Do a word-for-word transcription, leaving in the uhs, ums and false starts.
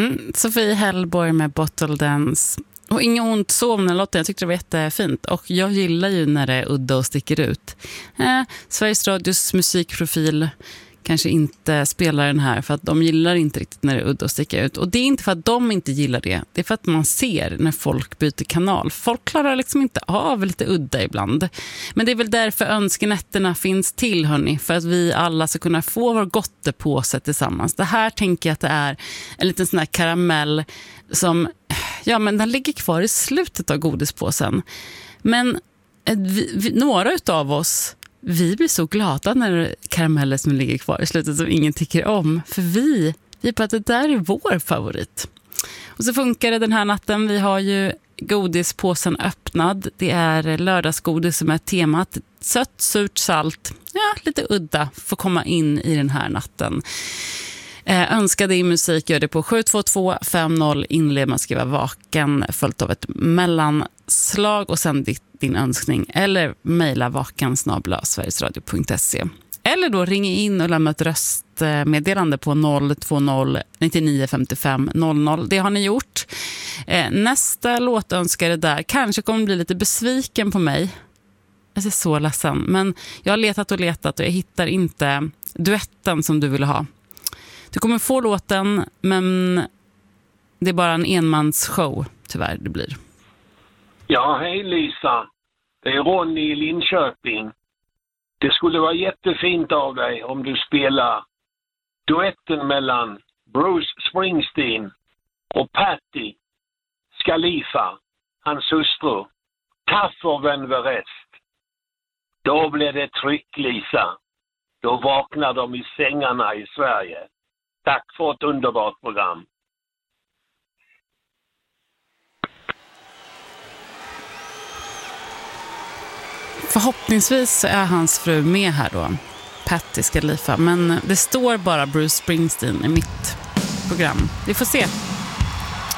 Mm, Sofie Hellborg med Bottle Dance. Och inget ont sov när låten, jag tyckte det var jättefint. Och jag gillar ju när det är udda och sticker ut. Eh, Sveriges Radios musikprofil kanske inte spelar den här för att de gillar inte riktigt när det är udda och sticker ut. Och det är inte för att de inte gillar det. Det är för att man ser när folk byter kanal. Folk klarar liksom inte av lite udda ibland. Men det är väl därför önskenätterna finns till, hörni. För att vi alla ska kunna få vår gottepåse tillsammans. Det här tänker jag att det är en liten sån här karamell som, ja men den ligger kvar i slutet av godispåsen. Men vi, vi, några utav oss, vi blir så glada när karameller som ligger kvar i slutet som ingen tycker om. För vi, vi på att det där är vår favorit. Och så funkar det den här natten. Vi har ju godispåsen öppnad. Det är lördagsgodis som är temat. Sött, surt, salt. Ja, lite udda får komma in i den här natten. Eh, önska dig musik, gör det på sju två två fem noll. Inled man skriva vaken följt av ett mellanslag och sen ditt, din önskning. Eller mejla vaken snabel-a sverigesradio punkt se. Eller då ring in och lämna ett röstmeddelande på noll två noll nio fem fem noll noll. Det har ni gjort. Eh, nästa låtönskare där kanske kommer bli lite besviken på mig. Jag är så ledsen. Men jag har letat och letat och jag hittar inte duetten som du vill ha. Du kommer få låten, men det är bara en enmansshow, tyvärr det blir. Ja, hej Lisa. Det är Ronny i Linköping. Det skulle vara jättefint av dig om du spelar duetten mellan Bruce Springsteen och Patti Khalifa, hans hustru. Kaffer vän rest. Då blir det tryck, Lisa. Då vaknar de i sängarna i Sverige. Tack för ett underbart program. Förhoppningsvis så är hans fru med här då, Patti Khalifa. Men det står bara Bruce Springsteen i mitt program. Vi får se.